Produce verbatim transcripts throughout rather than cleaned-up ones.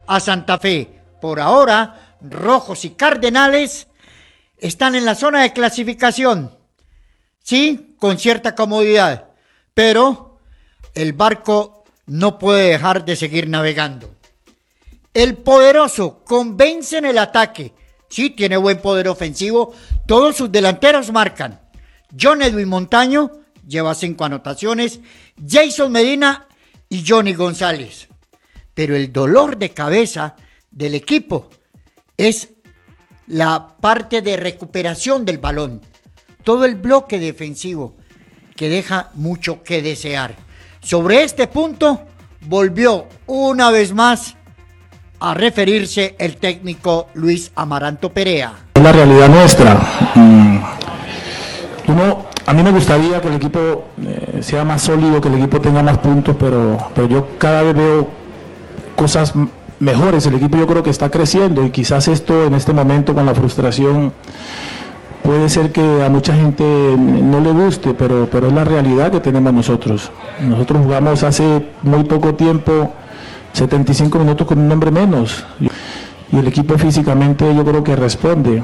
a Santa Fe. Por ahora, Rojos y Cardenales están en la zona de clasificación, sí, con cierta comodidad, pero el barco no puede dejar de seguir navegando. El poderoso convence en el ataque, sí, tiene buen poder ofensivo, todos sus delanteros marcan. John Edwin Montaño lleva cinco anotaciones, Jason Medina y Johnny González. Pero el dolor de cabeza del equipo es la parte de recuperación del balón, todo el bloque defensivo que deja mucho que desear. Sobre este punto volvió una vez más a referirse el técnico Luis Amaranto Perea. Es la realidad nuestra. Uno, a mí me gustaría que el equipo eh, sea más sólido, que el equipo tenga más puntos, pero, pero yo cada vez veo cosas mejores. El equipo yo creo que está creciendo y quizás esto en este momento con la frustración puede ser que a mucha gente no le guste, pero, pero es la realidad que tenemos nosotros. Nosotros jugamos hace muy poco tiempo setenta y cinco minutos con un hombre menos y el equipo físicamente yo creo que responde.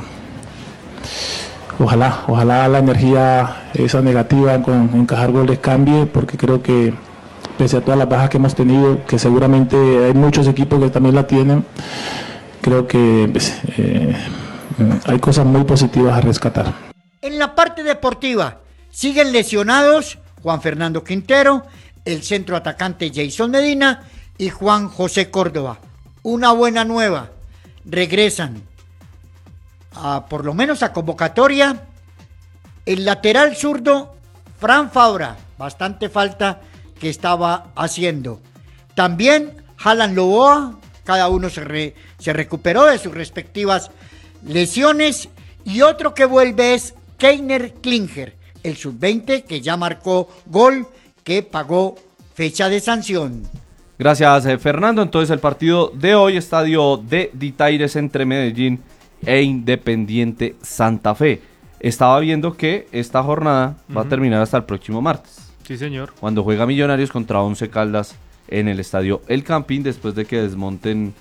Ojalá, ojalá la energía esa negativa con encajar goles cambie, porque creo que pese a todas las bajas que hemos tenido, que seguramente hay muchos equipos que también la tienen, creo que pues, eh, hay cosas muy positivas a rescatar. En la parte deportiva, siguen lesionados Juan Fernando Quintero, el centro atacante Jason Medina y Juan José Córdoba. Una buena nueva, regresan a, por lo menos a convocatoria, el lateral zurdo Fran Fabra, bastante falta que estaba haciendo. También Alan Loboa, cada uno se, re, se recuperó de sus respectivas lesiones, y otro que vuelve es Keiner Klinger, el sub veinte que ya marcó gol, que pagó fecha de sanción. Gracias, eh, Fernando. Entonces el partido de hoy, estadio de Ditaires entre Medellín e Independiente Santa Fe. Estaba viendo que esta jornada uh-huh. va a terminar hasta el próximo martes. Sí, señor. Cuando juega Millonarios contra Once Caldas en el estadio El Campín, después de que desmonten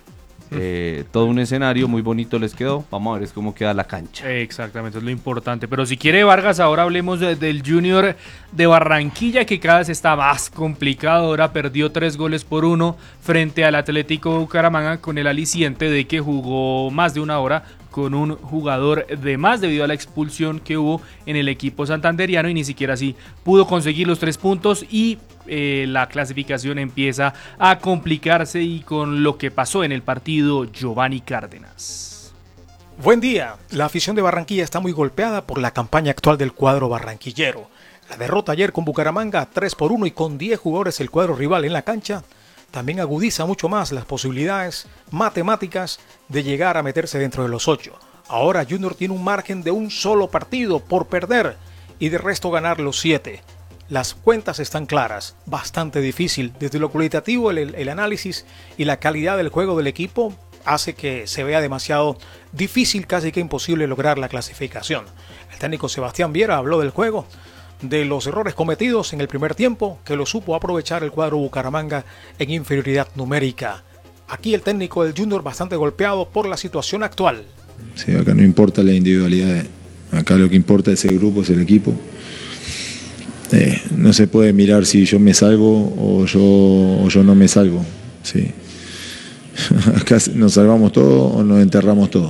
eh, todo un escenario muy bonito les quedó. Vamos a ver es cómo queda la cancha. Exactamente, es lo importante. Pero si quiere, Vargas, ahora hablemos de, del Junior de Barranquilla, que cada vez está más complicado. Ahora perdió tres goles por uno frente al Atlético Bucaramanga, con el aliciente de que jugó más de una hora con un jugador de más debido a la expulsión que hubo en el equipo santanderiano, y ni siquiera así pudo conseguir los tres puntos, y eh, la clasificación empieza a complicarse, y con lo que pasó en el partido Giovanni Cárdenas. Buen día. La afición de Barranquilla está muy golpeada por la campaña actual del cuadro barranquillero. La derrota ayer con Bucaramanga tres por uno y con diez jugadores el cuadro rival en la cancha también agudiza mucho más las posibilidades matemáticas de llegar a meterse dentro de los ocho. Ahora Junior tiene un margen de un solo partido por perder y de resto ganar los siete. Las cuentas están claras, bastante difícil. Desde lo cualitativo, el, el análisis y la calidad del juego del equipo hace que se vea demasiado difícil, casi que imposible lograr la clasificación. El técnico Sebastián Viera habló del juego, de los errores cometidos en el primer tiempo, que lo supo aprovechar el cuadro Bucaramanga en inferioridad numérica. Aquí el técnico del Junior bastante golpeado por la situación actual. Sí, acá no importa la individualidad, acá lo que importa es el grupo, es el equipo. Eh, no se puede mirar si yo me salvo o yo, o yo no me salvo. Sí. Acá nos salvamos todos o nos enterramos todos.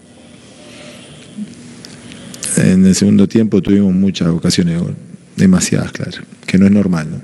En el segundo tiempo tuvimos muchas ocasiones de gol, demasiadas, claro, que no es normal, ¿no?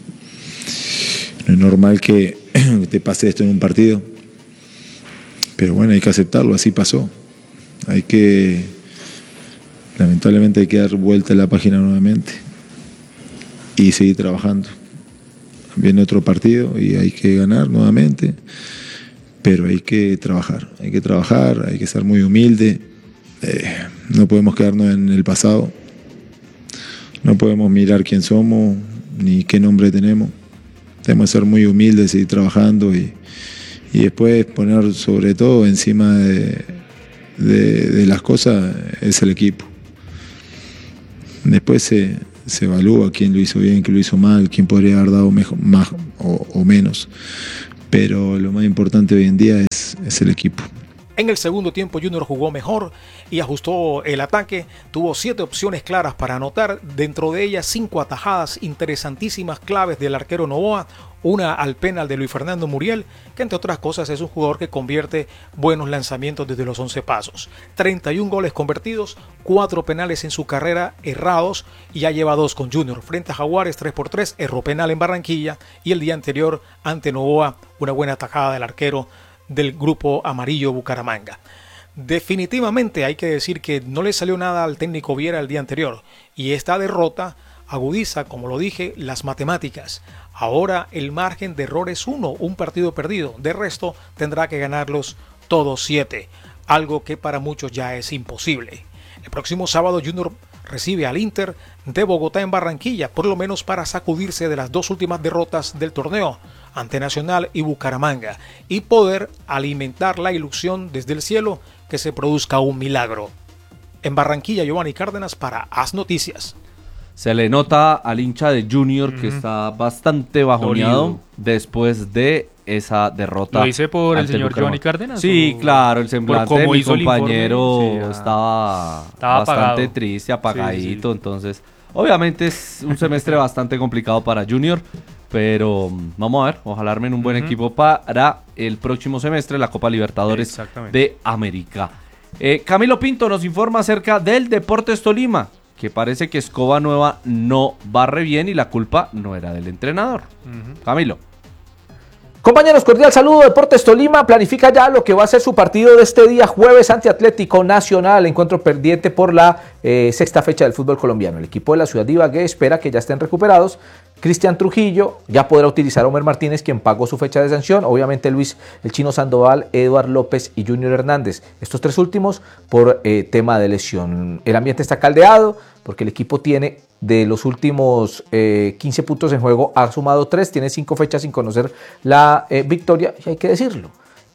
No es normal que te pase esto en un partido, pero bueno, hay que aceptarlo, así pasó. Hay que, lamentablemente hay que dar vuelta a la página nuevamente y seguir trabajando. Viene otro partido y hay que ganar nuevamente, pero hay que trabajar, hay que trabajar, hay que ser muy humilde. Eh, no podemos quedarnos en el pasado, no podemos mirar quién somos ni qué nombre tenemos. Tenemos que ser muy humildes, seguir trabajando y, y después poner sobre todo encima de, de, de las cosas es el equipo. Después se, se evalúa quién lo hizo bien, quién lo hizo mal, quién podría haber dado mejor, más o, o menos, pero lo más importante hoy en día es es el equipo. En el segundo tiempo Junior jugó mejor y ajustó el ataque, tuvo siete opciones claras para anotar, dentro de ellas cinco atajadas interesantísimas claves del arquero Novoa, una al penal de Luis Fernando Muriel, que entre otras cosas es un jugador que convierte buenos lanzamientos desde los once pasos. treinta y un goles convertidos, cuatro penales en su carrera errados y ya lleva dos con Junior. Frente a Jaguares tres por tres, erró penal en Barranquilla y el día anterior ante Novoa una buena atajada del arquero del grupo amarillo Bucaramanga. Definitivamente hay que decir que no le salió nada al técnico Viera el día anterior y esta derrota agudiza, como lo dije, las matemáticas. Ahora el margen de error es uno, un partido perdido. De resto tendrá que ganarlos todos siete, algo que para muchos ya es imposible. El próximo sábado Junior recibe al Inter de Bogotá en Barranquilla, por lo menos para sacudirse de las dos últimas derrotas del torneo ante Nacional y Bucaramanga y poder alimentar la ilusión desde el cielo que se produzca un milagro. En Barranquilla, Giovanni Cárdenas para As Noticias. Se le nota al hincha de Junior uh-huh. que está bastante bajoneado Dolido. después de esa derrota. ¿Lo hice por el señor Giovanni Cárdenas? Sí, o... claro, el semblante de mi compañero sí, estaba, estaba bastante apagado. triste, apagadito, sí, sí. Entonces, obviamente es un semestre bastante complicado para Junior, pero vamos a ver, ojalá armen un buen uh-huh. equipo para el próximo semestre, la Copa Libertadores de América. Eh, Camilo Pinto nos informa acerca del Deportes Tolima, que parece que Escoba Nueva no barre bien y la culpa no era del entrenador. Uh-huh. Camilo. Compañeros, cordial saludo. Deportes Tolima planifica ya lo que va a ser su partido de este día jueves ante Atlético Nacional, encuentro pendiente por la eh, sexta fecha del fútbol colombiano. El equipo de la ciudad de Ibagué espera que ya estén recuperados. Cristian Trujillo ya podrá utilizar a Homer Martínez, quien pagó su fecha de sanción. Obviamente Luis El Chino Sandoval, Eduard López y Junior Hernández. Estos tres últimos por eh, tema de lesión. El ambiente está caldeado porque el equipo tiene de los últimos eh, quince puntos en juego, ha sumado tres, tiene cinco fechas sin conocer la eh, victoria, y hay que decirlo.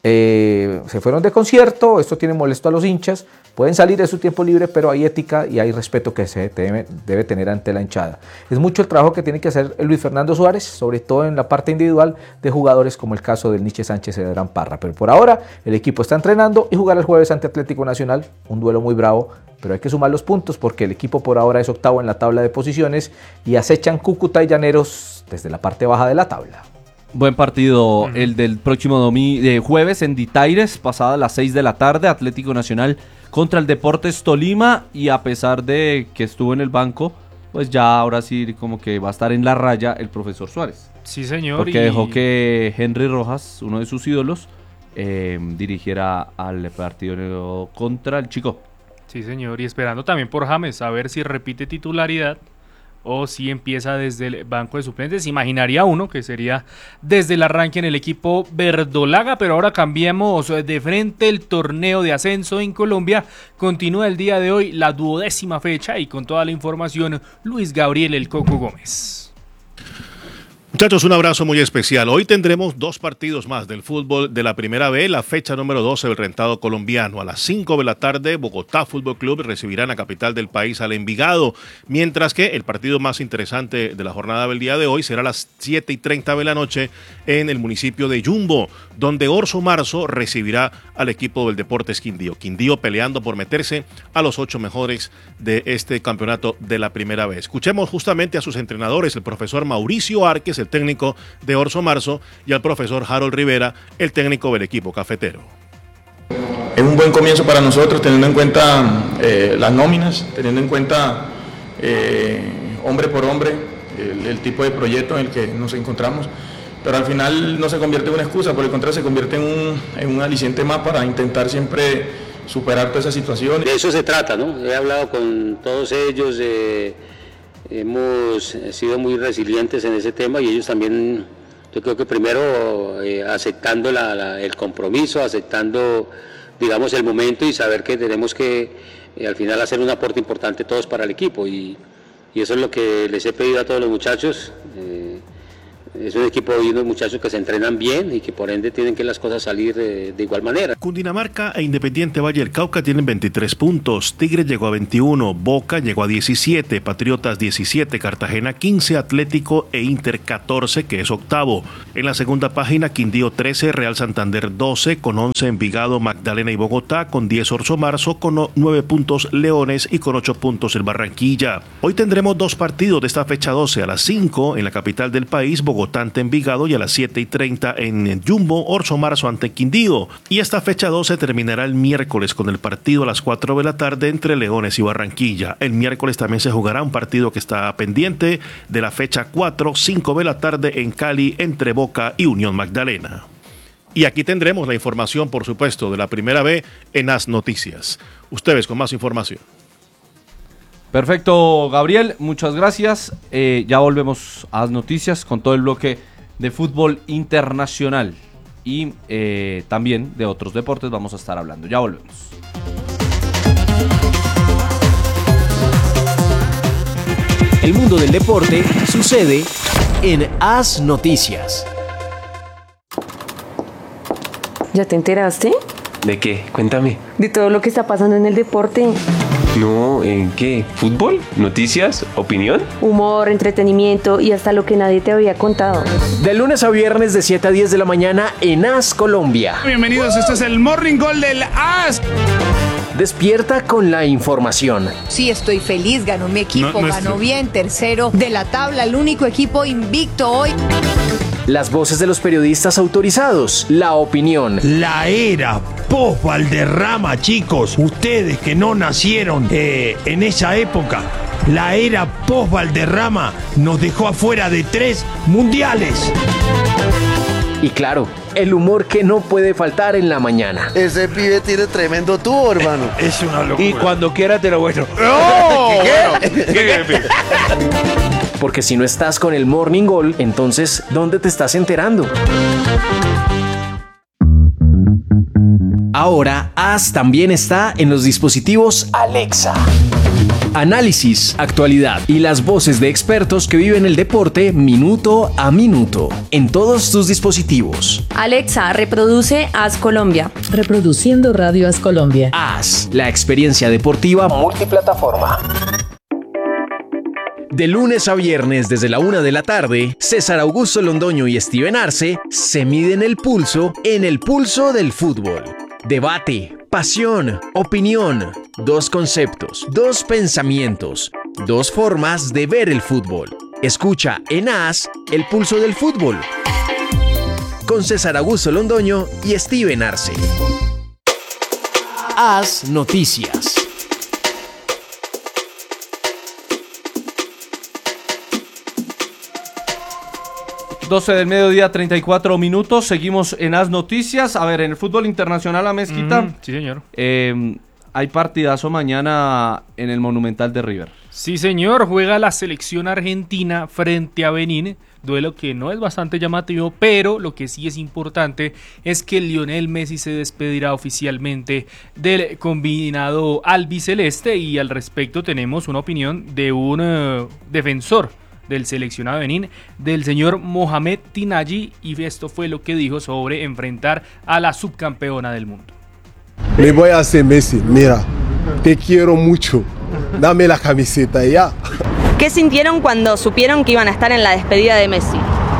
Eh, se fueron de concierto, esto tiene molesto a los hinchas, pueden salir de su tiempo libre, pero hay ética y hay respeto que se debe, debe tener ante la hinchada. Es mucho el trabajo que tiene que hacer Luis Fernando Suárez, sobre todo en la parte individual de jugadores como el caso del Nietzsche Sánchez y de Adrián Parra, pero por ahora el equipo está entrenando y jugará el jueves ante Atlético Nacional, un duelo muy bravo, pero hay que sumar los puntos porque el equipo por ahora es octavo en la tabla de posiciones y acechan Cúcuta y Llaneros desde la parte baja de la tabla. Buen partido uh-huh. el del próximo domingo, eh, jueves en Ditaires, pasada las seis de la tarde, Atlético Nacional contra el Deportes Tolima, y a pesar de que estuvo en el banco, pues ya ahora sí como que va a estar en la raya el profesor Suárez. Sí, señor. Porque y... dejó que Henry Rojas, uno de sus ídolos, eh, dirigiera al partido contra el Chico. Sí, señor, y esperando también por James, a ver si repite titularidad o si empieza desde el banco de suplentes. Imaginaría uno que sería desde el arranque en el equipo verdolaga, pero ahora cambiamos de frente. El torneo de ascenso en Colombia continúa el día de hoy, la duodécima fecha, y con toda la información, Luis Gabriel El Coco Gómez. Muchachos, un abrazo muy especial. Hoy tendremos dos partidos más del fútbol de la Primera B, la fecha número doce del rentado colombiano. A las cinco de la tarde, Bogotá Fútbol Club recibirá en la capital del país al Envigado, mientras que el partido más interesante de la jornada del día de hoy será a las siete y treinta de la noche en el municipio de Yumbo, donde Orso Marzo recibirá al equipo del Deportes Quindío. Quindío peleando por meterse a los ocho mejores de este campeonato de la Primera B. Escuchemos justamente a sus entrenadores, el profesor Mauricio Arques, el técnico de Orso Marzo, y al profesor Harold Rivera, el técnico del equipo cafetero. Es un buen comienzo para nosotros, teniendo en cuenta eh, las nóminas, teniendo en cuenta eh, hombre por hombre, el, el tipo de proyecto en el que nos encontramos, pero al final no se convierte en una excusa, por el contrario se convierte en un, en un aliciente más para intentar siempre superar toda esa situación. De eso se trata, ¿no? He hablado con todos ellos, eh, hemos sido muy resilientes en ese tema y ellos también, yo creo que primero eh, aceptando la, la, el compromiso, aceptando, digamos, el momento y saber que tenemos que eh, al final hacer un aporte importante todos para el equipo y, y eso es lo que les he pedido a todos los muchachos, eh, es un equipo y unos muchachos que se entrenan bien y que por ende tienen que las cosas salir de, de igual manera. Cundinamarca e Independiente Valle del Cauca tienen veintitrés puntos, Tigre llegó a veintiuno, Boca llegó a diecisiete, Patriotas diecisiete, Cartagena quince, Atlético e Inter catorce, que es octavo. En la segunda página, Quindío trece, Real Santander doce, con once Envigado, Magdalena y Bogotá, con diez Orso Marzo, con nueve puntos Leones y con ocho puntos el Barranquilla. Hoy tendremos dos partidos de esta fecha doce, a las cinco en la capital del país, Bogotá ante Envigado, y a las siete y treinta en Jumbo, Orso Marzo ante Quindío. Y esta fecha doce terminará el miércoles con el partido a las cuatro de la tarde entre Leones y Barranquilla. El miércoles también se jugará un partido que está pendiente de la fecha cuatro, cinco de la tarde en Cali entre Boca y Unión Magdalena. Y aquí tendremos la información, por supuesto, de la Primera B en As Noticias. Ustedes con más información. Perfecto, Gabriel, muchas gracias. Eh, ya volvemos a las noticias con todo el bloque de fútbol internacional y eh, también de otros deportes vamos a estar hablando. Ya volvemos. El mundo del deporte sucede en As Noticias. ¿Ya te enteraste? ¿De qué? Cuéntame. De todo lo que está pasando en el deporte. No, ¿en qué? ¿Fútbol? ¿Noticias? ¿Opinión? Humor, entretenimiento y hasta lo que nadie te había contado. De lunes a viernes de siete a diez de la mañana en As Colombia. Bienvenidos, este es el Morning Call del As. Despierta con la información. Sí, estoy feliz, ganó mi equipo, No, no ganó estoy... bien, tercero de la tabla, el único equipo invicto hoy. Las voces de los periodistas autorizados, la opinión. La era post-Valderrama, chicos, ustedes que no nacieron eh, en esa época, la era post-Valderrama nos dejó afuera de tres mundiales. Y claro, el humor que no puede faltar en la mañana. Ese pibe tiene tremendo tubo, hermano. Es una locura. Y cuando quiera te lo muestro. ¡Oh! ¿Qué? Porque si no estás con el Morning Call, entonces, ¿dónde te estás enterando? Ahora, As también está en los dispositivos Alexa. Análisis, actualidad y las voces de expertos que viven el deporte minuto a minuto en todos tus dispositivos. Alexa, reproduce As Colombia. Reproduciendo Radio As Colombia. As, la experiencia deportiva multiplataforma. De lunes a viernes desde la una de la tarde, César Augusto Londoño y Steven Arce se miden el pulso en el pulso del fútbol. Debate, pasión, opinión, dos conceptos, dos pensamientos, dos formas de ver el fútbol. Escucha en As el pulso del fútbol con César Augusto Londoño y Steven Arce. As Noticias. doce del mediodía, treinta y cuatro minutos. Seguimos en As Noticias. A ver, en el fútbol internacional, a Mezquita. Mm, sí, señor. Eh, hay partidazo mañana en el Monumental de River. Sí, señor. Juega la selección argentina frente a Benín. Duelo que no es bastante llamativo, pero lo que sí es importante es que Lionel Messi se despedirá oficialmente del combinado albiceleste. Y al respecto tenemos una opinión de un uh, defensor del seleccionado de Benín, del señor Mohamed Tinaji, y esto fue lo que dijo sobre enfrentar a la subcampeona del mundo. Le voy a hacer Messi, mira, te quiero mucho, dame la camiseta ya. ¿Qué sintieron cuando supieron que iban a estar en la despedida de Messi?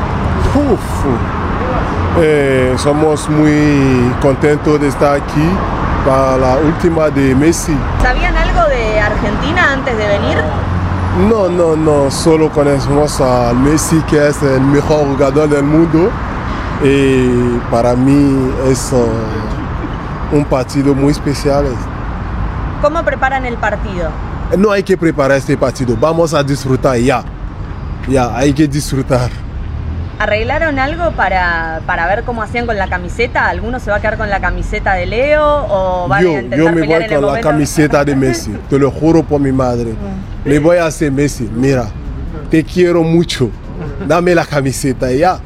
Uf, eh, somos muy contentos de estar aquí para la última de Messi. ¿Sabían algo de Argentina antes de venir? No, no, no, solo conocemos a Messi, que es el mejor jugador del mundo, y para mí es uh, un partido muy especial. ¿Cómo preparan el partido? No hay que preparar este partido, vamos a disfrutar ya, ya, hay que disfrutar. ¿Arreglaron algo para, para ver cómo hacían con la camiseta? ¿Alguno se va a quedar con la camiseta de Leo o van yo, a intentar Yo me pelear voy en el con la momento? camiseta de Messi, te lo juro por mi madre. Le voy a hacer Messi, mira, te quiero mucho, dame la camiseta ya.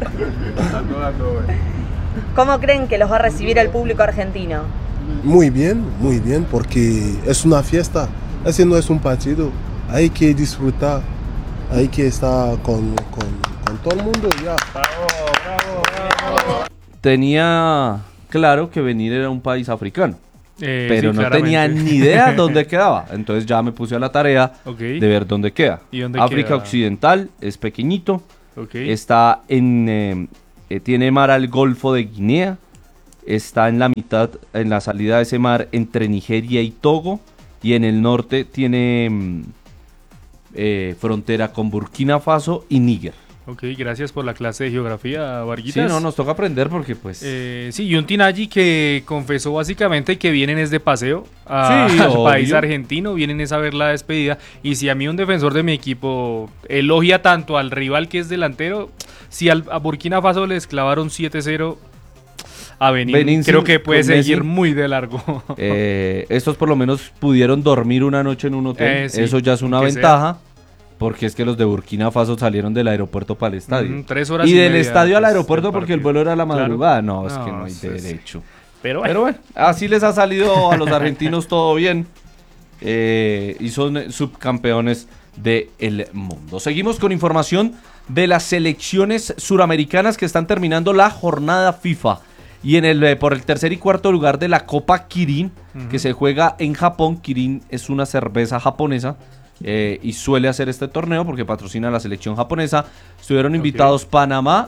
¿Cómo creen que los va a recibir el público argentino? Muy bien, muy bien, porque es una fiesta, ese no es un partido, hay que disfrutar, hay que estar con, con, con con todo el mundo ya. Tenía claro que Benín era un país africano. Eh, pero sí, no claramente. tenía ni idea dónde quedaba. Entonces ya me puse a la tarea Okay. de ver dónde queda. ¿Y dónde África queda? Occidental, es pequeñito. Okay. Está en... eh, eh, tiene mar al Golfo de Guinea. Está en la mitad, en la salida de ese mar entre Nigeria y Togo. Y en el norte tiene mm, eh, frontera con Burkina Faso y Níger. Ok, gracias por la clase de geografía, Varguitas. Sí, no, nos toca aprender porque pues... Eh, sí, y un Tinagli que confesó básicamente que vienen es de paseo a- Sí, al obvio. país argentino, vienen es a ver la despedida. Y si a mí un defensor de mi equipo elogia tanto al rival que es delantero, si al, a Burkina Faso les clavaron siete cero, a Benín, Benín creo sin- que puede con Messi. seguir muy de largo. Eh, estos por lo menos pudieron dormir una noche en un hotel. Eh, sí, Eso ya es una aunque sea. ventaja. Porque es que los de Burkina Faso salieron del aeropuerto para el estadio. Ujú, tres horas y y del media estadio al antes aeropuerto del porque el partido. vuelo era a la Claro. madrugada. No, es No, que no hay sí, sí. derecho. Pero bueno. Pero bueno, así les ha salido a los argentinos todo bien. Eh, y son subcampeones del mundo. Seguimos con información de las selecciones suramericanas que están terminando la jornada FIFA. Y en el eh, por el tercer y cuarto lugar de la Copa Kirin, Ujú. que se juega en Japón. Kirin es una cerveza japonesa eh, y suele hacer este torneo porque patrocina a la selección japonesa. Estuvieron invitados Panamá,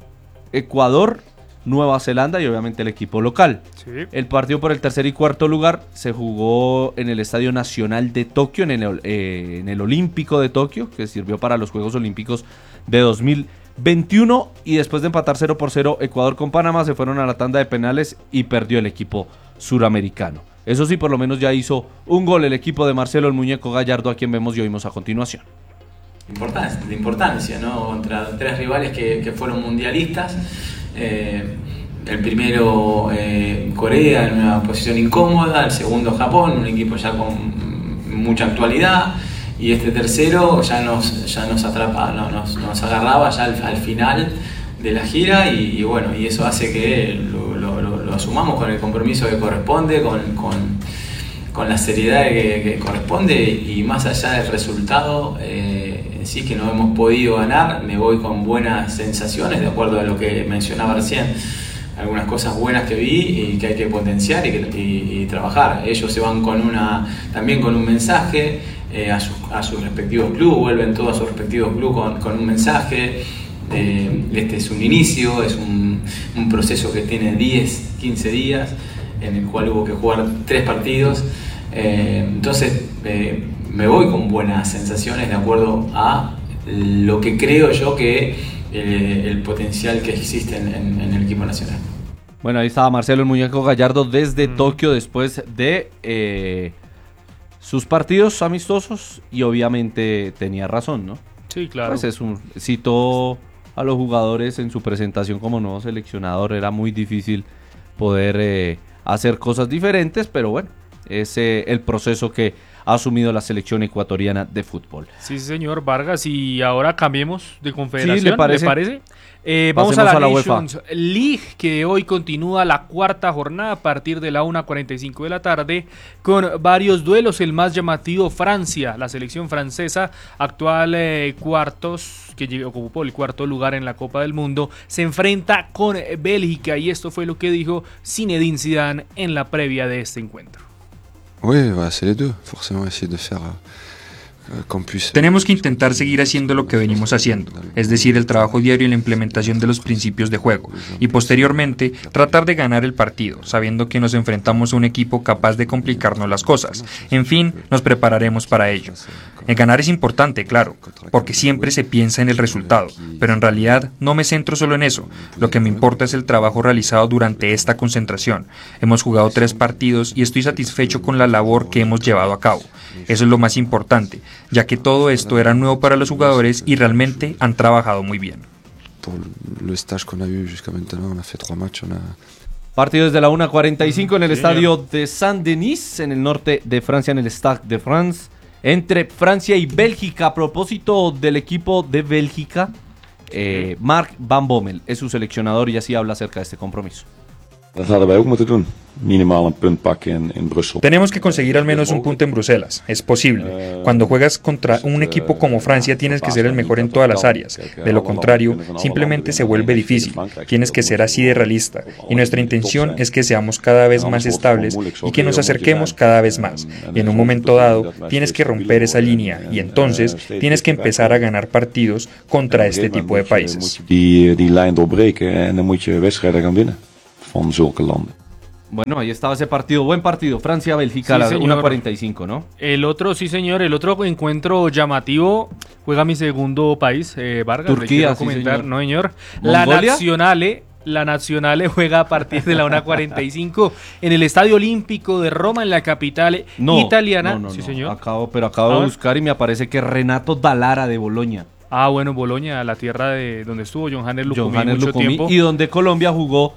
Ecuador, Nueva Zelanda y obviamente el equipo local. Sí. El partido por el tercer y cuarto lugar se jugó en el Estadio Nacional de Tokio, en el, eh, en el Olímpico de Tokio, que sirvió para los Juegos Olímpicos de dos mil veintiuno. Y después de empatar cero por cero Ecuador con Panamá, se fueron a la tanda de penales y perdió el equipo suramericano. Eso sí, por lo menos ya hizo un gol el equipo de Marcelo el Muñeco Gallardo, a quien vemos y oímos a continuación. Importancia, de importancia, ¿no? Contra tres rivales que, que fueron mundialistas. Eh, el primero, eh, Corea, en una posición incómoda. El segundo, Japón, un equipo ya con mucha actualidad. Y este tercero ya nos, ya nos atrapa, no, nos, nos agarraba ya al, al final de la gira. Y, y bueno, y eso hace que lo, lo, lo, lo asumamos con el compromiso que corresponde, con, con, con la seriedad que, que corresponde. Y más allá del resultado, eh, sí que no hemos podido ganar, me voy con buenas sensaciones, de acuerdo a lo que mencionaba recién, algunas cosas buenas que vi y que hay que potenciar y, que, y, y trabajar. Ellos se van con una, también con un mensaje eh, a, sus, a sus respectivos clubes, vuelven todos a sus respectivos clubes con, con un mensaje. De, este es un inicio, es un, un proceso que tiene diez, quince días, en el cual hubo que jugar tres partidos. Eh, entonces, eh, me voy con buenas sensaciones de acuerdo a lo que creo yo que eh, el potencial que existe en, en, en el equipo nacional. Bueno, ahí estaba Marcelo el Muñeco Gallardo desde mm. Tokio después de eh, sus partidos amistosos y obviamente tenía razón, ¿no? Sí, claro. Pues es un, citó a los jugadores en su presentación como nuevo seleccionador, era muy difícil poder eh, hacer cosas diferentes, pero bueno, es eh, el proceso que ha asumido la selección ecuatoriana de fútbol. Sí, señor Vargas, y ahora cambiemos de confederación, sí, ¿le parece? ¿le parece? Eh, vamos a la, a la Nations UEFA League, que hoy continúa la cuarta jornada a partir de la una cuarenta y cinco de la tarde, con varios duelos. El más llamativo, Francia, la selección francesa, actual eh, cuartos, que llegó, ocupó el cuarto lugar en la Copa del Mundo, se enfrenta con Bélgica, y esto fue lo que dijo Zinedine Zidane en la previa de este encuentro. Oui, bah, c'est les deux, forcément essayer de faire Tenemos que intentar seguir haciendo lo que venimos haciendo, es decir, el trabajo diario y la implementación de los principios de juego, y posteriormente tratar de ganar el partido, sabiendo que nos enfrentamos a un equipo capaz de complicarnos las cosas. En fin, nos prepararemos para ello. El ganar es importante, claro, porque siempre se piensa en el resultado, pero en realidad no me centro solo en eso. Lo que me importa es el trabajo realizado durante esta concentración. Hemos jugado tres partidos y estoy satisfecho con la labor que hemos llevado a cabo. Eso es lo más importante, ya que todo esto era nuevo para los jugadores y realmente han trabajado muy bien. Partido desde la una cuarenta y cinco en el estadio de Saint-Denis, en el norte de Francia, en el Stade de France, entre Francia y Bélgica. A propósito del equipo de Bélgica, eh, Mark Van Bommel es su seleccionador y así habla acerca de este compromiso. Dat hadden wij ook moeten doen. minimaal een punt pakken in, in Brussel. Tenemos que conseguir al menos un punto en Bruselas. Es posible. Cuando juegas contra un equipo como Francia tienes que ser el mejor en todas las áreas. De lo contrario, simplemente se vuelve difícil. Tienes que ser así de realista. Y nuestra intención es que seamos cada vez más estables y que nos acerquemos cada vez más. Y en un momento dado tienes que romper esa línea y entonces tienes que empezar a ganar partidos contra este tipo de países. Die, die lijn doorbreken en dan moet je wedstrijden gaan winnen van zulke landen. Bueno, ahí estaba ese partido, buen partido, Francia-Bélgica, a las una cuarenta y cinco, ¿no? El otro, sí señor, el otro encuentro llamativo, juega mi segundo país, eh, Vargas. Turquía, sí comentar, señor. No señor, la ¿Mongolia? Nacionale, la Nacionale juega a partir de la una cuarenta y cinco en el Estadio Olímpico de Roma, en la capital No, italiana. no, no, sí no. señor. Acabo, pero acabo Ah, de buscar y me aparece que Renato Dallara de Boloña. Ah, bueno, Boloña, la tierra de donde estuvo John Hannes Lucumí Johannes mucho Lucumí, tiempo. y donde Colombia jugó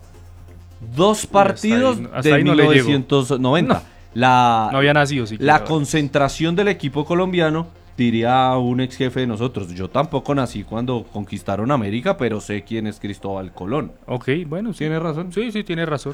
dos partidos Hasta ahí- hasta de ahí no le mil novecientos noventa. No. La, No había nacido siquiera. La concentración del equipo colombiano, diría un ex jefe de nosotros. Yo tampoco nací cuando conquistaron América, pero sé quién es Cristóbal Colón. Ok, bueno, sí. ¿Tiene razón? Sí, sí, tiene razón.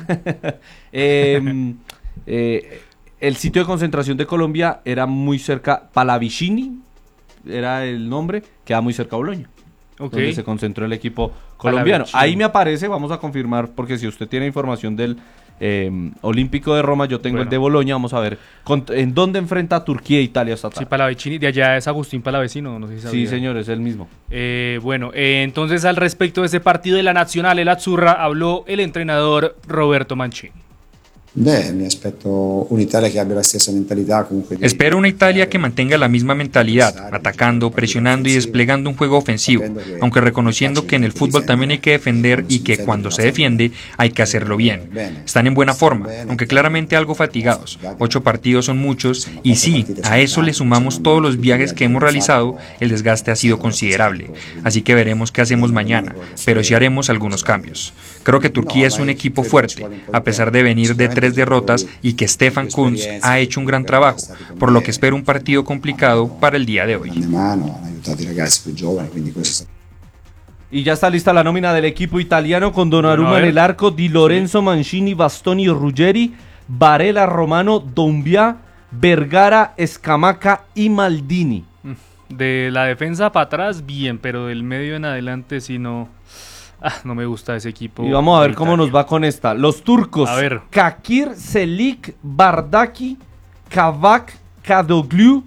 Eh, eh, el sitio de concentración de Colombia era muy cerca, Palavicini era el nombre, queda muy cerca a Boloña. Ok. Donde se concentró el equipo colombiano. Palavicini. Ahí me aparece, vamos a confirmar, porque si usted tiene información del eh, Olímpico de Roma, yo tengo Bueno. el de Boloña, vamos a ver con- en dónde enfrenta Turquía e Italia esta tarde. Sí, Palavicini, de allá es Agustín Palavecino, no sé si sabía. Sí, señor, es el mismo. Eh, bueno, eh, entonces al respecto de ese partido de la Nacional, el Azzurra, habló el entrenador Roberto Mancini. Beh, mi aspetto un'Italia che abbia la stessa mentalità comunque. di- Espero una Italia que mantenga la misma mentalidad, atacando, presionando y desplegando un juego ofensivo, aunque reconociendo que en el fútbol también hay que defender y que cuando se defiende hay que hacerlo bien. Están en buena forma, aunque claramente algo fatigados. Ocho partidos son muchos y sí, a eso le sumamos todos los viajes que hemos realizado, el desgaste ha sido considerable. Así que veremos qué hacemos mañana, pero sí haremos algunos cambios. Creo que Turquía es un equipo fuerte, a pesar de venir de tres derrotas y que Stefan Kuntz ha hecho un gran trabajo, por lo que espero un partido complicado para el día de hoy. mano, hanno aiutato i ragazzi più giovani, quindi questo sta- Y ya está lista la nómina del equipo italiano con Donnarumma Bueno, a en ver. el arco, Di Lorenzo, Mancini, Bastoni, Ruggeri, Varela, Romano, Doumbia, Vergara, Escamaca y Maldini. De la defensa para atrás, bien, pero del medio en adelante sí no... Ah, no me gusta ese equipo. Y vamos a ver de cómo Italia. nos va con esta. Los turcos, A ver. Kakir, Selik, Bardaki, Kavak, Kadoglu,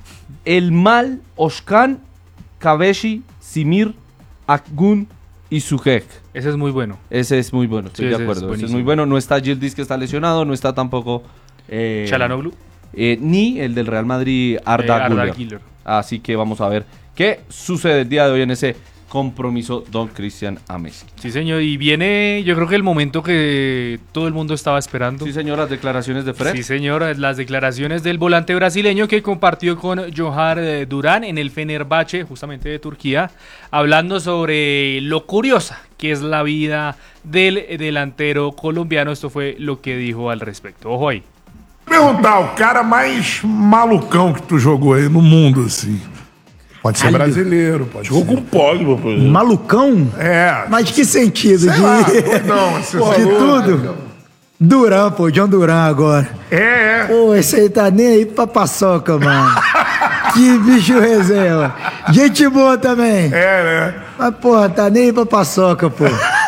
Elmal, Oshkan, Kaveshi, Simir, Akgun y Sujek. Ese es muy bueno. Ese es muy bueno, estoy Sí, de ese es acuerdo. Ese es buenísimo. muy bueno. No está Yildiz, que está lesionado, no está tampoco eh, Çalhanoğlu. eh, ni el del Real Madrid, Arda, Eh, Arda Güler. Güler. Así que vamos a ver qué sucede el día de hoy en ese compromiso Don Cristian a Messi. Sí, señor, y viene yo creo que el momento que todo el mundo estaba esperando. Sí, señor, las declaraciones de Fred. Sí, señor, las declaraciones del volante brasileño que compartió con Johar eh, Durán en el Fenerbahce, justamente de Turquía, hablando sobre lo curiosa que es la vida del delantero colombiano. Esto fue lo que dijo al respecto. Ojo ahí. Perguntar, o cara mais malucão que tu jogou aí no mundo, assim. Pode ser Caralho. brasileiro, pode Jogou ser. com o Pogba, por exemplo. Malucão? É. Mas que sentido? Sei de lá, doidão, esse de valor, tudo? né? Duran, pô, John Duran agora. É, é. Pô, esse aí tá nem aí pra paçoca, mano. Que bicho reserva. Gente boa também. É, né? Mas, porra, tá nem aí pra paçoca, pô.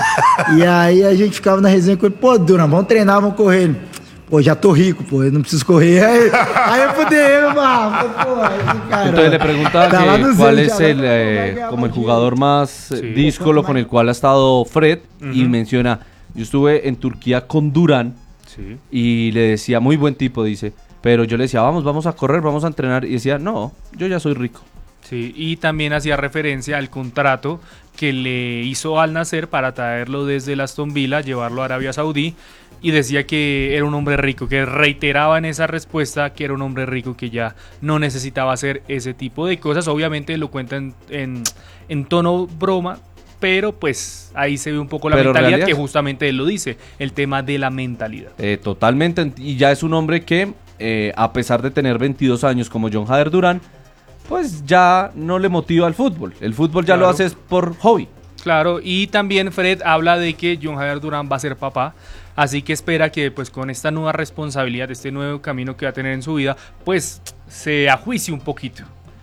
E aí a gente ficava na resenha com ele. Pô, Duran, vamos treinar, vamos correr. Ele, pô, já tô rico, pô, eu não preciso correr. Aí, aí eu fudei ele, mano. Pô, esse cara, Entonces le preguntaban tá lá que no cuál Zen, es já, el, eh, como el jugador más eh, díscolo con el cual ha estado Fred, y Ujú. menciona, yo estuve en Turquía con Durán Sí. y le decía, muy buen tipo, dice, pero yo le decía, vamos, vamos a correr, vamos a entrenar, y decía, no, yo ya soy rico. Sí, y también hacía referencia al contrato que le hizo Al Nacer para traerlo desde el Aston Villa, llevarlo a Arabia Saudí, y decía que era un hombre rico, que reiteraba en esa respuesta que era un hombre rico, que ya no necesitaba hacer ese tipo de cosas. Obviamente lo cuenta en, en, en tono broma, pero pues ahí se ve un poco la Pero mentalidad, realidad- que justamente él lo dice, el tema de la mentalidad. Eh, totalmente, y ya es un hombre que, eh, a pesar de tener veintidós años como John Hader Durán, pues ya no le motiva al fútbol. El fútbol ya lo Claro. haces por hobby. Claro, y también Fred habla de que John Javier Durán va a ser papá, así que espera que pues con esta nueva responsabilidad, este nuevo camino que va a tener en su vida, pues se ajuicie un poquito.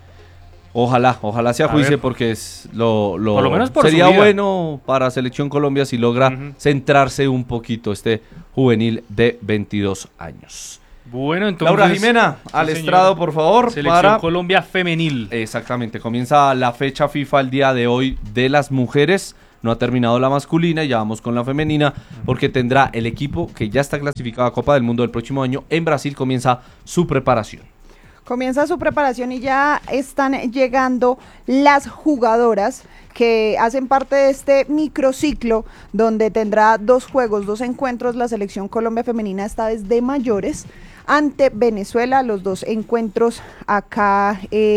Ojalá, ojalá se A ajuicie ver. porque es lo, lo, Por lo menos por sería su vida. bueno para Selección Colombia si logra Ujú. centrarse un poquito este juvenil de veintidós años. Bueno, entonces... Laura Jimena, Sí, al señor. estrado, por favor. Selección para Colombia femenil. Exactamente, comienza la fecha FIFA el día de hoy de las mujeres. No ha terminado la masculina y ya vamos con la femenina porque tendrá el equipo que ya está clasificado a Copa del Mundo del próximo año. En Brasil comienza su preparación. Comienza su preparación y ya están llegando las jugadoras que hacen parte de este microciclo donde tendrá dos juegos, dos encuentros la selección Colombia femenina, esta vez de mayores, ante Venezuela, los dos encuentros acá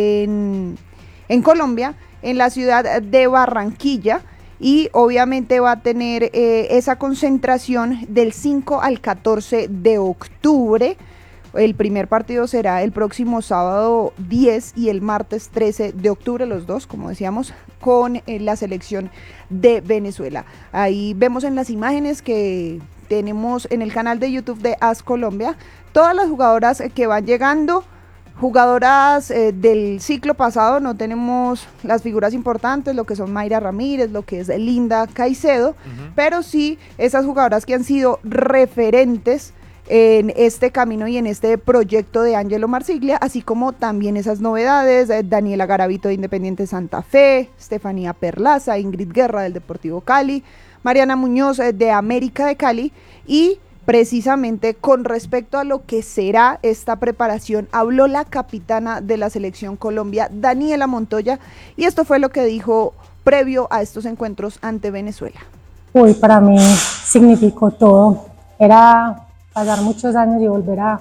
en, en Colombia, en la ciudad de Barranquilla. Y obviamente va a tener eh, esa concentración del cinco al catorce de octubre. El primer partido será el próximo sábado diez y el martes trece de octubre, los dos, como decíamos, con eh, la selección de Venezuela. Ahí vemos en las imágenes que tenemos en el canal de YouTube de A S Colombia todas las jugadoras que van llegando. Jugadoras eh, del ciclo pasado, no tenemos las figuras importantes, lo que son Mayra Ramírez, lo que es Linda Caicedo, uh-huh. pero sí esas jugadoras que han sido referentes en este camino y en este proyecto de Ángelo Marsiglia, así como también esas novedades, eh, Daniela Garavito de Independiente Santa Fe, Estefanía Perlaza, Ingrid Guerra del Deportivo Cali, Mariana Muñoz eh, de América de Cali. Y precisamente con respecto a lo que será esta preparación, habló la capitana de la Selección Colombia, Daniela Montoya, y esto fue lo que dijo previo a estos encuentros ante Venezuela. Uy, para mí significó todo. Era pasar muchos años y volver a,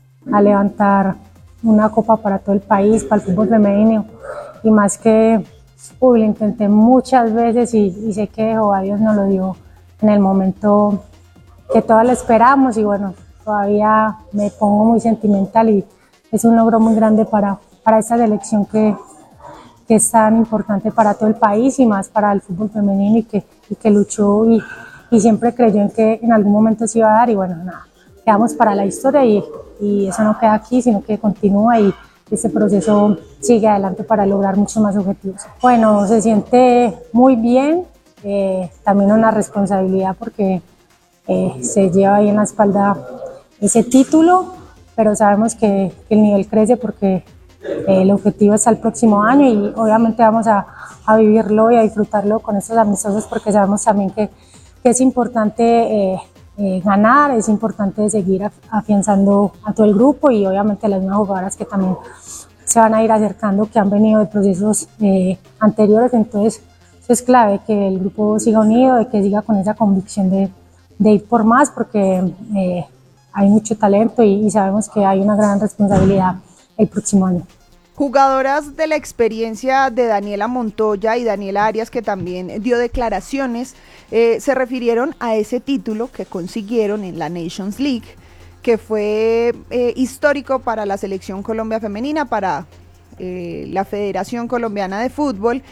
a levantar una copa para todo el país, para el fútbol femenino, y más que, uy, lo intenté muchas veces y, y sé que Jehová Dios nos lo dio en el momento que todas lo esperamos, y bueno, todavía me pongo muy sentimental y es un logro muy grande para, para esta selección que, que es tan importante para todo el país y más para el fútbol femenino y que, y que luchó y, y siempre creyó en que en algún momento se iba a dar, y bueno, nada, quedamos para la historia y, y eso no queda aquí, sino que continúa y este proceso sigue adelante para lograr muchos más objetivos. Bueno, se siente muy bien, eh, también una responsabilidad porque Eh, se lleva ahí en la espalda ese título, pero sabemos que, que el nivel crece porque eh, el objetivo es al próximo año y obviamente vamos a, a vivirlo y a disfrutarlo con estos amistosos porque sabemos también que, que es importante eh, eh, ganar, es importante seguir afianzando a todo el grupo y obviamente las nuevas jugadoras que también se van a ir acercando, que han venido de procesos eh, anteriores, entonces es clave que el grupo siga unido, de que siga con esa convicción de de ir por más porque eh, hay mucho talento y, y sabemos que hay una gran responsabilidad el próximo año. Jugadoras de la experiencia de Daniela Montoya y Daniela Arias, que también dio declaraciones, eh, se refirieron a ese título que consiguieron en la Nations League, que fue eh, histórico para la Selección Colombia Femenina, para eh, la Federación Colombiana de Fútbol,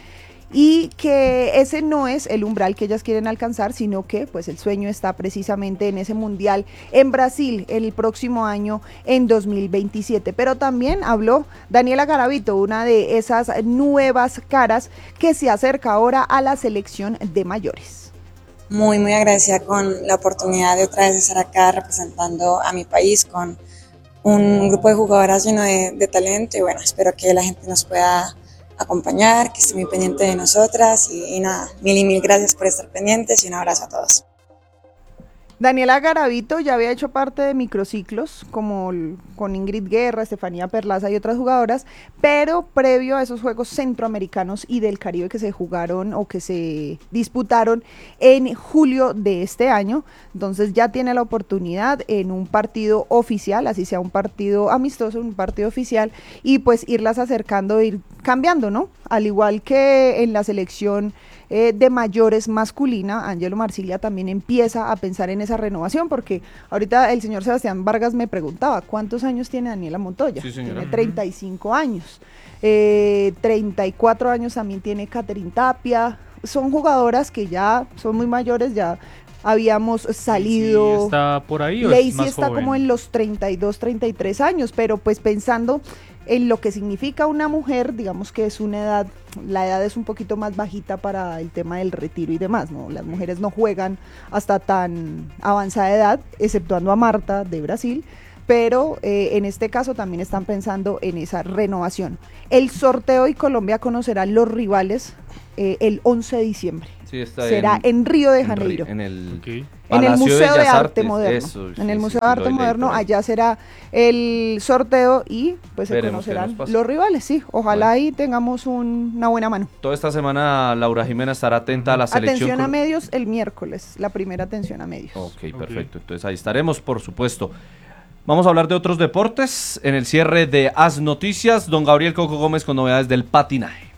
y que ese no es el umbral que ellas quieren alcanzar, sino que pues el sueño está precisamente en ese mundial en Brasil el próximo año en dos mil veintisiete. Pero también habló Daniela Garavito, una de esas nuevas caras que se acerca ahora a la selección de mayores. Muy, muy agradecida con la oportunidad de otra vez estar acá representando a mi país con un grupo de jugadoras lleno de, de talento y bueno, espero que la gente nos pueda acompañar, que esté muy pendiente de nosotras y, y nada, mil y mil gracias por estar pendientes y un abrazo a todos. Daniela Garavito ya había hecho parte de microciclos como el, con Ingrid Guerra, Estefanía Perlaza y otras jugadoras, pero previo a esos Juegos Centroamericanos y del Caribe que se jugaron o que se disputaron en julio de este año, entonces ya tiene la oportunidad en un partido oficial, así sea un partido amistoso, un partido oficial, y pues irlas acercando, ir cambiando, ¿no? Al igual que en la selección Eh, de mayores masculina, Ángelo Marsiglia también empieza a pensar en esa renovación, porque ahorita el señor Sebastián Vargas me preguntaba, ¿cuántos años tiene Daniela Montoya? Sí, señora. Tiene treinta y cinco años, eh, treinta y cuatro años también tiene Catherine Tapia, son jugadoras que ya son muy mayores, ya habíamos salido. ¿Lacey está por ahí o es Lacey más está joven? como en los treinta y dos, treinta y tres años, pero pues pensando en lo que significa una mujer, digamos que es una edad, la edad es un poquito más bajita para el tema del retiro y demás, ¿no? Las mujeres no juegan hasta tan avanzada edad, exceptuando a Marta de Brasil, pero eh, en este caso también están pensando en esa renovación. El sorteo y Colombia conocerá los rivales eh, el once de diciembre. Sí, está Será en, en Río de Janeiro. En el, Okay. Palacio en el Museo de, de Arte Artes, Moderno. eso, en sí, el sí, Museo sí, de Arte lo leí Moderno, por ahí. allá será el sorteo y pues se Veremos qué conocerán nos pasa. los rivales, sí. Ojalá ahí tengamos un- una buena mano. Toda esta semana Laura Jimena estará atenta a la selección. Atención a col- medios el miércoles, la primera atención a medios. Ok, perfecto. Entonces ahí estaremos, por supuesto. Vamos a hablar de otros deportes en el cierre de As Noticias. Don Gabriel Coco Gómez con novedades del patinaje.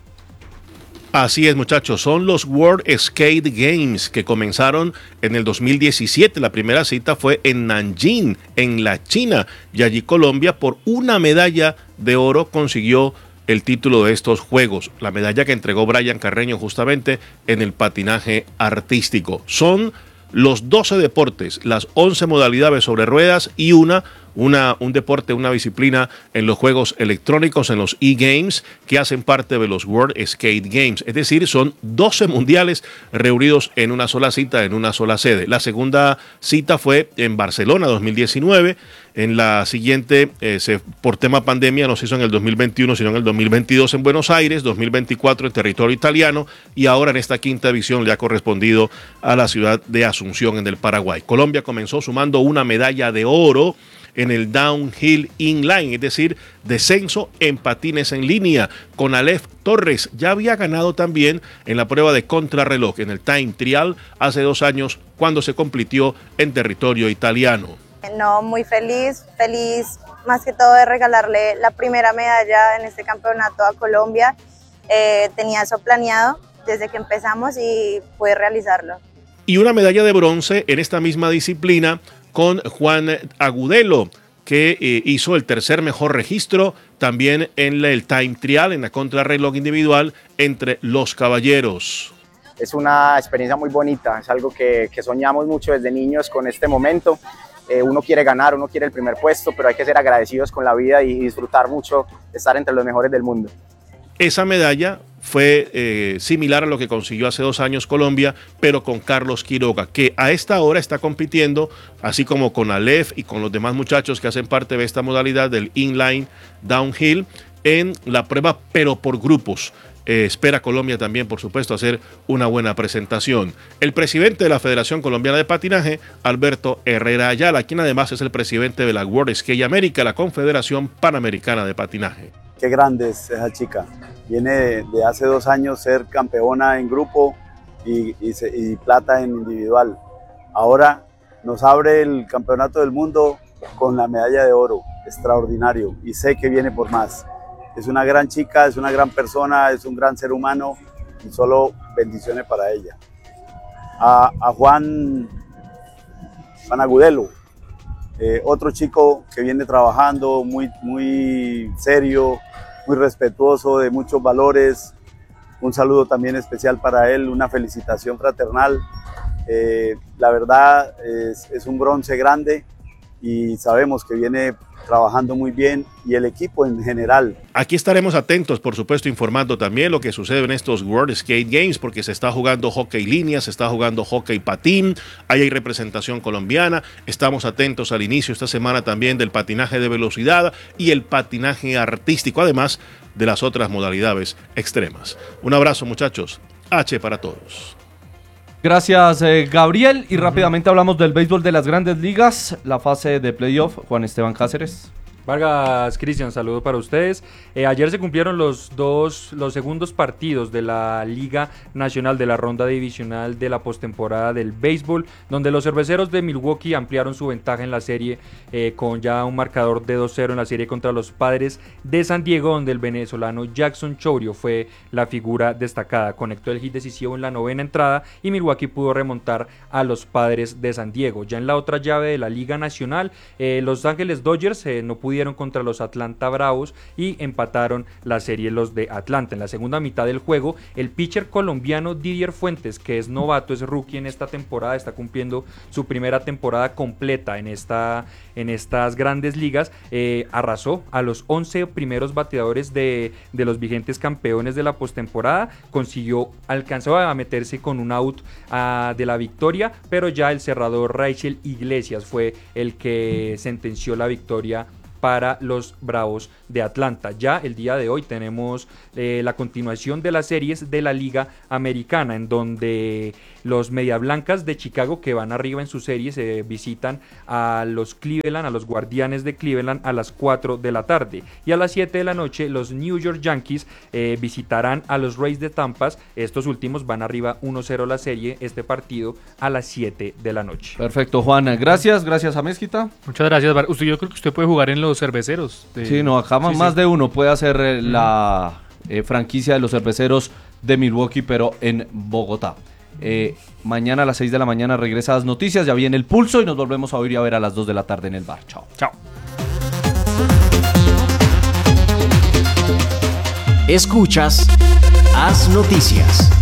Así es, muchachos, son los World Skate Games que comenzaron en el dos mil diecisiete. La primera cita fue en Nanjing, en la China, y allí Colombia por una medalla de oro consiguió el título de estos juegos, la medalla que entregó Brian Carreño justamente en el patinaje artístico. Son los doce deportes, las once modalidades sobre ruedas y una, una, un deporte, una disciplina en los juegos electrónicos, en los e-games, que hacen parte de los World Skate Games. Es decir, son doce mundiales reunidos en una sola cita, en una sola sede. La segunda cita fue en Barcelona, dos mil diecinueve. En la siguiente, eh, se, por tema pandemia, no se hizo en el dos mil veintiuno, sino en el dos mil veintidós en Buenos Aires, dos mil veinticuatro en territorio italiano, y ahora en esta quinta edición le ha correspondido a la ciudad de Asunción, en el Paraguay. Colombia comenzó sumando una medalla de oro en el downhill inline, es decir, descenso en patines en línea, con Aleph Torres. Ya había ganado también en la prueba de contrarreloj, en el time trial, hace dos años, cuando se compitió en territorio italiano. No, muy feliz, feliz más que todo de regalarle la primera medalla en este campeonato a Colombia. Eh, tenía eso planeado desde que empezamos y pude realizarlo. Y una medalla de bronce en esta misma disciplina con Juan Agudelo, que eh, hizo el tercer mejor registro también en el time trial, en la contrarreloj individual entre los caballeros. Es una experiencia muy bonita, es algo que, que soñamos mucho desde niños con este momento. Eh, uno quiere ganar, uno quiere el primer puesto, pero hay que ser agradecidos con la vida y disfrutar mucho de estar entre los mejores del mundo. Esa medalla fue eh, similar a lo que consiguió hace dos años Colombia, pero con Carlos Quiroga, que a esta hora está compitiendo, así como con Aleph y con los demás muchachos que hacen parte de esta modalidad del inline downhill, en la prueba, pero por grupos. Eh, espera Colombia también, por supuesto, hacer una buena presentación. El presidente de la Federación Colombiana de Patinaje, Alberto Herrera Ayala, quien además es el presidente de la World Skate America, la Confederación Panamericana de Patinaje. Qué grande es esa chica. Viene de, de hace dos años ser campeona en grupo y, y, se, y plata en individual. Ahora nos abre el campeonato del mundo con la medalla de oro. Extraordinario. Y sé que viene por más. Es una gran chica, es una gran persona, es un gran ser humano y solo bendiciones para ella. A, a Juan, Juan Agudelo, eh, otro chico que viene trabajando muy, muy serio, muy respetuoso, de muchos valores. Un saludo también especial para él, una felicitación fraternal. Eh, la verdad es, es un bronce grande y sabemos que viene trabajando muy bien y el equipo en general. Aquí estaremos atentos, por supuesto, informando también lo que sucede en estos World Skate Games, porque se está jugando hockey línea, se está jugando hockey patín, ahí hay representación colombiana. Estamos atentos al inicio esta semana también del patinaje de velocidad y el patinaje artístico, además de las otras modalidades extremas. Un abrazo, muchachos. H para todos. Gracias, eh, Gabriel. Y rápidamente hablamos del béisbol de las grandes ligas, la fase de playoff. Juan Esteban Cáceres. Vargas, Cristian, saludo para ustedes. Eh, ayer se cumplieron los dos, los segundos partidos de la Liga Nacional de la ronda divisional de la postemporada del béisbol, donde los cerveceros de Milwaukee ampliaron su ventaja en la serie eh, con ya un marcador de dos cero en la serie contra los Padres de San Diego, donde el venezolano Jackson Chourio fue la figura destacada. Conectó el hit decisivo en la novena entrada y Milwaukee pudo remontar a los Padres de San Diego. Ya en la otra llave de la Liga Nacional, eh, Los Ángeles Dodgers eh, no pudieron pudieron contra los Atlanta Bravos y empataron la serie los de Atlanta. En la segunda mitad del juego, el pitcher colombiano Didier Fuentes, que es novato, es rookie en esta temporada, está cumpliendo su primera temporada completa en, esta, en estas grandes ligas, eh, arrasó a los once primeros bateadores de, de los vigentes campeones de la postemporada, consiguió, alcanzó a meterse con un out uh, de la victoria, pero ya el cerrador Raichel Iglesias fue el que sentenció la victoria para los Bravos de Atlanta. Ya el día de hoy tenemos eh, la continuación de las series de la Liga Americana, en donde los Media Blancas de Chicago, que van arriba en sus series, eh, visitan a los Cleveland, a los Guardianes de Cleveland a las cuatro de la tarde, y a las siete de la noche los New York Yankees eh, visitarán a los Rays de Tampa. Estos últimos van arriba uno cero la serie, este partido a las siete de la noche. Perfecto, Juan, gracias, gracias a Mezquita. Muchas gracias, Bar- usted, yo creo que usted puede jugar en los cerveceros. De... Sí, no, acá sí, más sí. de uno puede hacer eh, la eh, franquicia de los cerveceros de Milwaukee, pero en Bogotá. Eh, mañana a las seis de la mañana regresa las noticias, ya viene el pulso y nos volvemos a oír y a ver a las dos de la tarde en el bar. Chao. Chao. Escuchas Haz Noticias.